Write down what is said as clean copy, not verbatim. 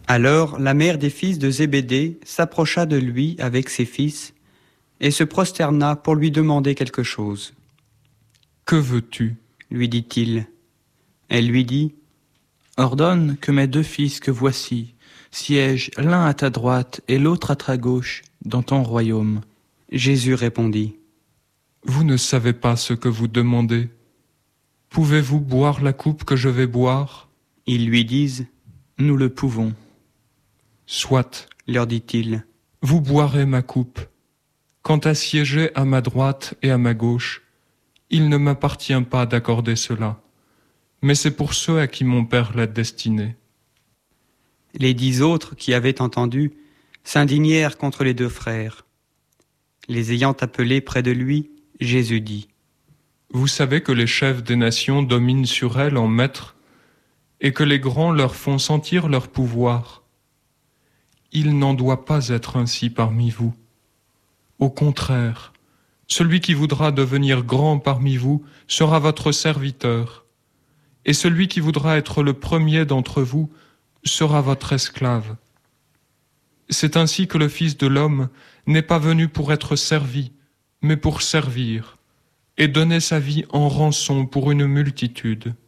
Alors la mère des fils de Zébédée s'approcha de lui avec ses fils et se prosterna pour lui demander quelque chose. « Que veux-tu » lui dit-il. Elle lui dit : « Ordonne que mes 2 fils que voici siègent l'un à ta droite et l'autre à ta gauche dans ton royaume. » Jésus répondit : Vous ne savez pas ce que vous demandez. Pouvez-vous boire la coupe que je vais boire ? Ils lui disent : Nous le pouvons. Soit, leur dit-il. Vous boirez ma coupe. Quant à siéger à ma droite et à ma gauche, il ne m'appartient pas d'accorder cela, mais c'est pour ceux à qui mon Père l'a destiné. Les 10 autres qui avaient entendu s'indignèrent contre les 2 frères. Les ayant appelés près de lui, Jésus dit : Vous savez que les chefs des nations dominent sur elles en maîtres, et que les grands leur font sentir leur pouvoir. Il n'en doit pas être ainsi parmi vous. Au contraire, celui qui voudra devenir grand parmi vous sera votre serviteur, et celui qui voudra être le premier d'entre vous sera votre esclave. C'est ainsi que le Fils de l'homme n'est pas venu pour être servi, mais pour servir, et donner sa vie en rançon pour une multitude.